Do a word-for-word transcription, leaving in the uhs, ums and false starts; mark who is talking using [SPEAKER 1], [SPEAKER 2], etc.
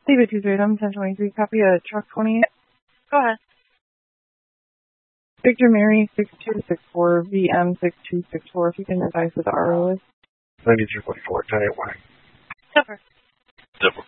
[SPEAKER 1] Leave it two three seven, ten twenty-three. Copy a truck twenty-eight.
[SPEAKER 2] Go ahead.
[SPEAKER 1] Victor Mary six two six four, V M six two six four. If you can advise what the R O is.
[SPEAKER 3] ninety-two point four, ten eight one.
[SPEAKER 2] Super.
[SPEAKER 3] Super.